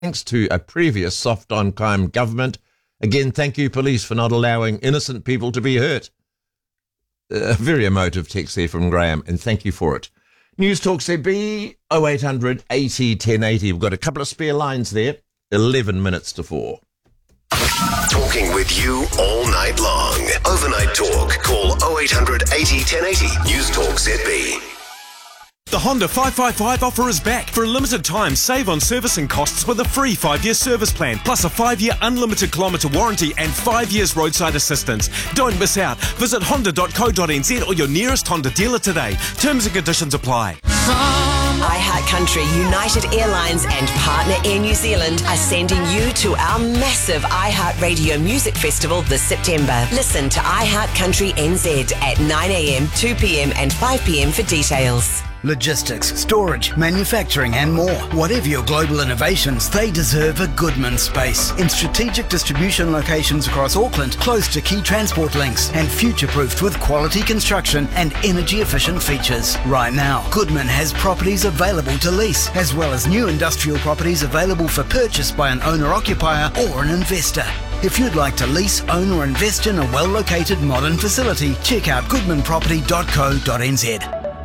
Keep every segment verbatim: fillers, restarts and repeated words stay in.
thanks to a previous soft-on-crime government. Again, thank you, police, for not allowing innocent people to be hurt. A very emotive text there from Graham, and thank you for it. News Talk Z B, oh eight hundred eighty ten eighty. We've got a couple of spare lines there. eleven minutes to four. Talking with you all night long. Overnight talk. Call oh eight hundred eighty ten eighty. News Talk Z B. The Honda five five five offer is back. For a limited time, save on servicing costs with a free five-year service plan, plus a five-year unlimited kilometre warranty and five years roadside assistance. Don't miss out. Visit honda dot co dot n z or your nearest Honda dealer today. Terms and conditions apply. iHeartCountry, United Airlines and partner Air New Zealand are sending you to our massive iHeartRadio Music Festival this September. Listen to iHeartCountry N Z at nine a.m, two p.m and five p.m for details. Logistics, storage, manufacturing and more. Whatever your global innovations, they deserve a Goodman space. In strategic distribution locations across Auckland, close to key transport links and future-proofed with quality construction and energy-efficient features. Right now, Goodman has properties available to lease, as well as new industrial properties available for purchase by an owner-occupier or an investor. If you'd like to lease, own or invest in a well-located modern facility, check out goodman property dot co dot n z.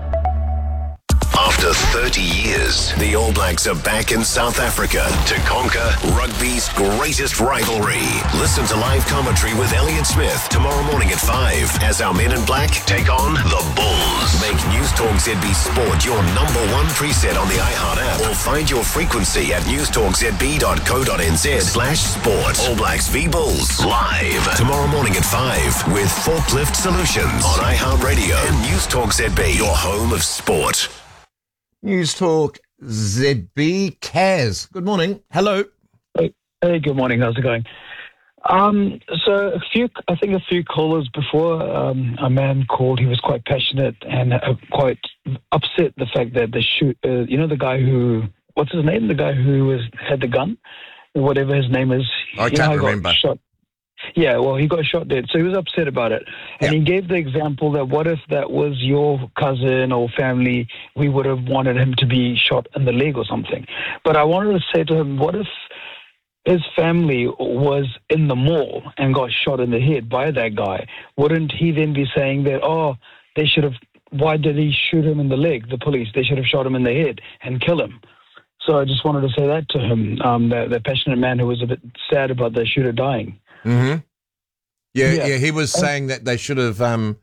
After thirty years, the All Blacks are back in South Africa to conquer rugby's greatest rivalry. Listen to live commentary with Elliot Smith tomorrow morning at five as our men in black take on the Bulls. Make News Talk Z B Sport your number one preset on the iHeart app or find your frequency at news talk z b dot co dot n z slash sport. All Blacks v Bulls live tomorrow morning at five with Forklift Solutions on iHeart Radio and News Talk Z B, your home of sport. News Talk Z B. Kaz, good morning. Hello. Hey, hey, good morning. How's it going? Um, so a few, I think a few callers before, um, a man called. He was quite passionate and uh, quite upset the fact that the shoot, uh, you know, the guy who, what's his name? The guy who was had the gun, whatever his name is. I you can't know, remember. Got shot. Yeah, well, he got shot dead, so he was upset about it. And yeah. he gave the example that what if that was your cousin or family, we would have wanted him to be shot in the leg or something. But I wanted to say to him, what if his family was in the mall and got shot in the head by that guy? Wouldn't he then be saying that, oh, they should have, why did he shoot him in the leg, the police? They should have shot him in the head and kill him. So I just wanted to say that to him, um, the, the passionate man who was a bit sad about the shooter dying. Mm-hmm. Yeah, yeah, yeah. he was saying that they should have um,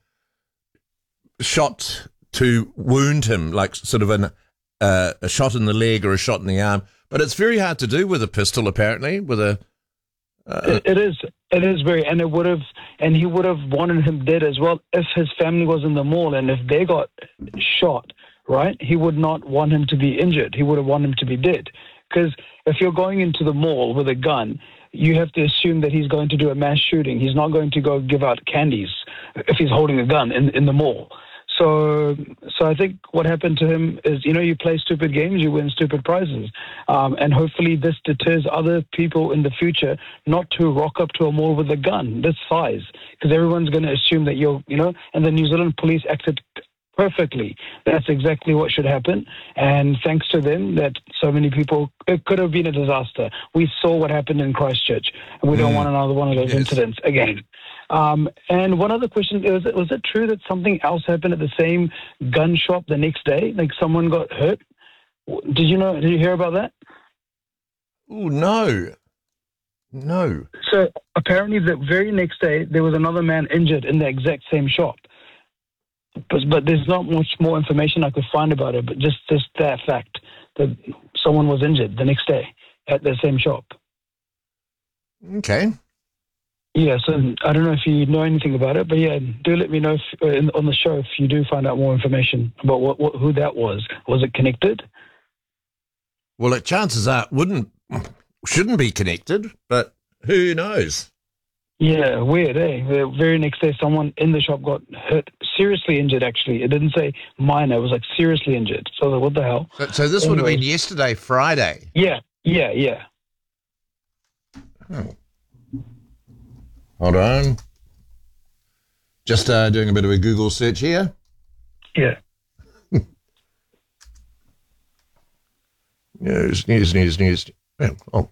shot to wound him, like sort of an, uh, a shot in the leg or a shot in the arm. But it's very hard to do with a pistol, apparently, with a... Uh, it, it is. It is very... And it would have... And he would have wanted him dead as well if his family was in the mall and if they got shot, right? He would not want him to be injured. He would have wanted him to be dead. Because if you're going into the mall with a gun, you have to assume that he's going to do a mass shooting. He's not going to go give out candies if he's holding a gun in, in the mall. So so I think what happened to him is, you know, you play stupid games, you win stupid prizes. Um, and hopefully this deters other people in the future not to rock up to a mall with a gun this size. Because everyone's going to assume that you're, you know, and the New Zealand police acted perfectly. That's exactly what should happen. And thanks to them that so many people, it could have been a disaster. We saw what happened in Christchurch, and we mm. don't want another one of those yes. incidents again. Um, and one other question, was it, was it true that something else happened at the same gun shop the next day? Like someone got hurt? Did you know, did you hear about that? Oh, no. No. So apparently the very next day, there was another man injured in the exact same shop. But, but there's not much more information I could find about it, but just, just that fact that someone was injured the next day at the same shop. Okay. Yeah, so I don't know if you know anything about it, but yeah, do let me know if, uh, in, on the show if you do find out more information about what, what who that was. Was it connected? Well, it, chances are it wouldn't, shouldn't be connected, but who knows? Yeah, weird, eh? The very next day, someone in the shop got hurt, seriously injured, actually. It didn't say minor, it was like seriously injured. So what the hell? So, so this Anyways. would have been yesterday, Friday? Yeah, yeah, yeah. Oh. Hold on. Just uh, doing a bit of a Google search here. Yeah. News, news, news, news. Yeah, oh,